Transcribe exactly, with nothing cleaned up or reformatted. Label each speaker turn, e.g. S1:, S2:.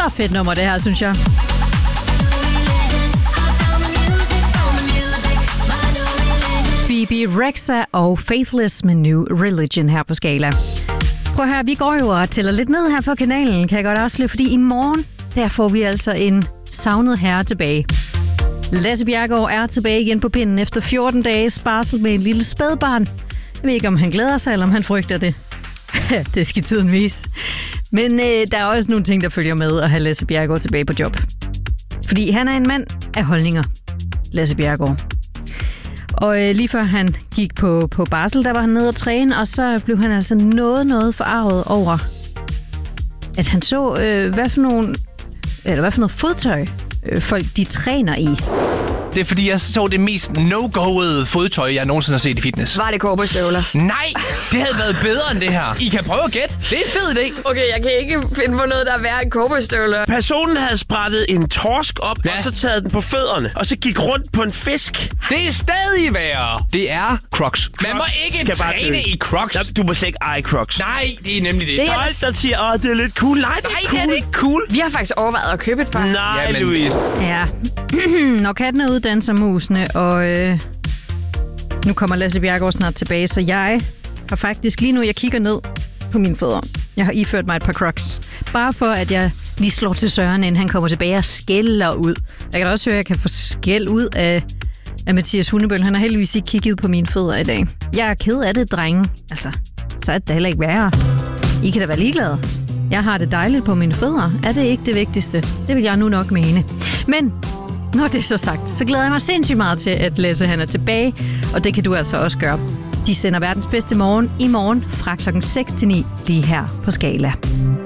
S1: fedt nummer, det her, synes jeg. Phoebe Rexha og Faithless med New Religion her på Skala. Prøv at høre, vi går jo og tæller lidt ned her på kanalen, kan jeg godt afsløre, fordi i morgen, der får vi altså en savnet herre tilbage. Lasse Bjerregaard er tilbage igen på pinden efter fjorten dages barsel med en lille spædbarn. Jeg ved ikke, om han glæder sig, eller om han frygter det. Det skal tiden vise. Men øh, der er også nogle ting, der følger med at have Lasse Bjerregaard tilbage på job. Fordi han er en mand af holdninger, Lasse Bjerregaard. Og øh, lige før han gik på, på barsel, der var han nede og træne, og så blev han altså noget, noget forarvet over, at han så, øh, hvad for nogle, eller hvad for noget fodtøj, øh, folk de træner i.
S2: Det er fordi, jeg så det mest no-go'ede fodtøj, jeg nogensinde har set i fitness.
S3: Var det cowboystøvler?
S2: Nej, det havde været bedre end det her. I kan prøve at gætte. Det er en fed idé.
S3: Okay, jeg kan ikke finde på noget, der er værre end cowboystøvler.
S4: Personen havde sprættet en torsk op,
S2: ja.
S4: og så taget den på fødderne, og så gik rundt på en fisk.
S2: Det er stadig værre. Det er Crocs. Man må ikke træne i Crocs.
S4: Du må slet ikke eje Crocs.
S2: Nej, det er nemlig det.
S4: Det er folk, der siger, åh, det er lidt cool. Nej, det er
S2: Nej,
S4: cool.
S2: det er det ikke cool.
S3: Vi har faktisk overvejet at købe et par.
S4: Nej,
S2: Jamen,
S4: Louise.
S1: Ja, når katten er ude, danser musene, og øh, nu kommer Lasse Bjerregaard snart tilbage, så jeg har faktisk lige nu, jeg kigger ned på mine fødder. Jeg har iført mig et par Crocs, bare for at jeg lige slår til Søren, inden han kommer tilbage og skælder ud. Jeg kan da også høre, at jeg kan få skæld ud af, af Mathias Hundebøl. Han har heldigvis ikke kigget på mine fødder i dag. Jeg er ked af det, drenge. Altså, så er det da heller ikke værre. I kan da være ligeglade. Jeg har det dejligt på mine fødder. Er det ikke det vigtigste? Det vil jeg nu nok mene. Men når det er så sagt, så glæder jeg mig sindssygt meget til, at Lasse han er tilbage. Og det kan du altså også gøre. De sender verdens bedste morgen i morgen fra klokken seks til ni lige her på Skala.